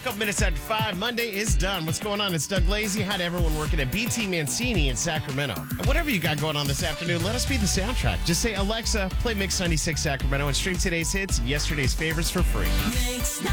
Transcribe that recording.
Couple minutes after 5. Monday is done. What's going on? It's Doug Lazy. Hi to everyone working at BT Mancini in Sacramento. And whatever you got going on this afternoon, let us be the soundtrack. Just say, Alexa, play Mix 96 Sacramento and stream today's hits and yesterday's favorites for free.